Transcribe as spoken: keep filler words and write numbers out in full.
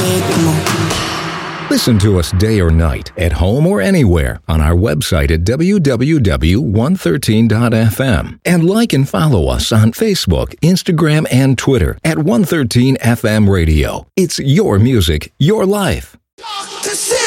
Listen to us day or night, at home or anywhere, on our website at w w w dot one thirteen dot f m. And like and follow us on Facebook, Instagram, and Twitter at one thirteen F M Radio. It's your music, your life. This is